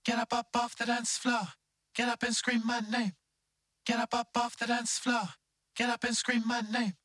Get up off the dance floor. Get up and scream my name. Get up off the dance floor. Get up and scream my name.